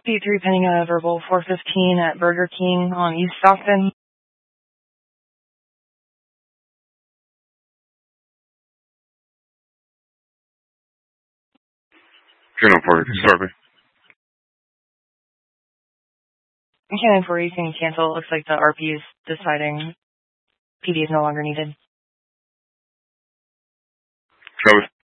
P3 pending a verbal 415 at Burger King on East Stockton. 10-4, sorry. Cannon 4, you can cancel. It looks like the RP is deciding PD is no longer needed. Travis